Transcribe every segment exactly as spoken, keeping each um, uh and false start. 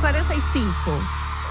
quarenta e cinco.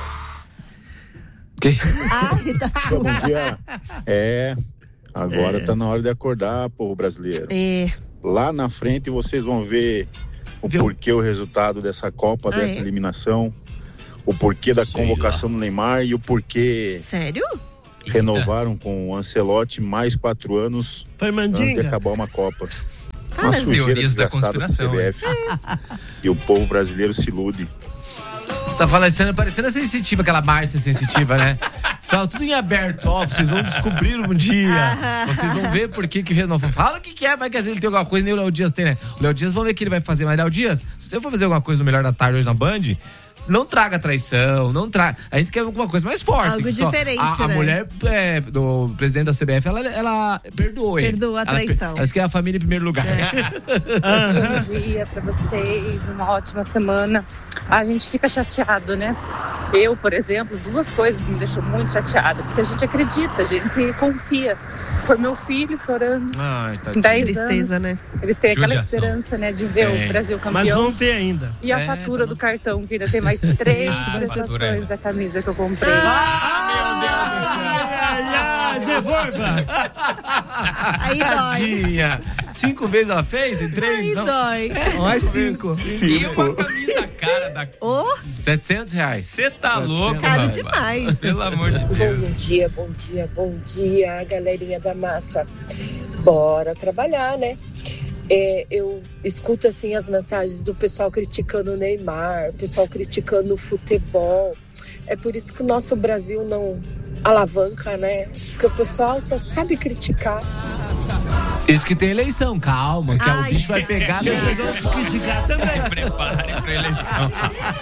Que? Ai, tá. Bom dia. É, agora é. tá na hora de acordar, povo brasileiro. É. Lá na frente vocês vão ver o Viu? porquê, o resultado dessa Copa, ah, dessa é? eliminação, o porquê da Sei convocação lá. do Neymar e o porquê... Sério? Renovaram Eita. com o Ancelotti mais quatro anos antes de acabar uma Copa. Cara, uma sujeira teorias da desgraçada da C B F. É. E o povo brasileiro se ilude. Você tá falando, parecendo a sensitiva, aquela Márcia sensitiva, né? Fala tudo em aberto, ó, vocês vão descobrir um dia. Vocês vão ver por que que renovou. Fala o que que é, vai que às vezes ele tem alguma coisa, nem o Léo Dias tem, né? O Léo Dias, vamos ver o que ele vai fazer. Mas, Léo Dias, se você for fazer alguma coisa no Melhor da Tarde hoje na Band, não traga traição, não traga. A gente quer alguma coisa mais forte. Algo diferente, a, a né? mulher é, do presidente da C B F, ela, ela perdoou ele. Perdoa a traição. Ela, ela quer a família em primeiro lugar. É. Bom dia pra vocês, uma ótima semana. A gente fica chateado, né? Eu, por exemplo, duas coisas me deixam muito chateada. Porque a gente acredita, a gente confia. Por meu filho chorando. Ai, tá tristeza, anos, né? Eles têm Judiação. aquela esperança, né, de ver é. o Brasil campeão. Mas vamos ver ainda. E a é, fatura tá do cartão, que ainda tem mais três ah, prestações da camisa que eu comprei. Ah, meu Deus do céu! Ai, ai, devolva! Aí Tadinha. Cinco vezes ela fez? Em três? Aí não. dói. É, mais cinco. cinco. E uma camisa cara da... Oh. setecentos reais. Você tá louco, caro rapaz. demais. Pelo amor de Deus. Bom dia, bom dia, bom dia, galerinha da massa. Bora trabalhar, né? É, eu escuto assim as mensagens do pessoal criticando o Neymar, o pessoal criticando o futebol. É por isso que o nosso Brasil não alavanca, né? Porque o pessoal só sabe criticar. Isso que tem eleição, calma, que Ai. o bicho vai pegar. Vocês vão criticar também. Se preparem pra eleição.